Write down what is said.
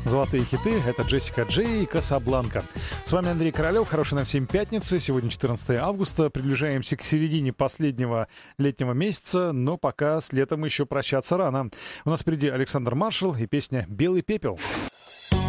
Золотые хиты — это Джессика Джей и Касабланка. С вами Андрей Королёв. Хорошей нам всем пятницы. Сегодня 14 августа. Приближаемся к середине последнего летнего месяца, но пока с летом еще прощаться рано. У нас впереди Александр Маршал и песня «Белый пепел».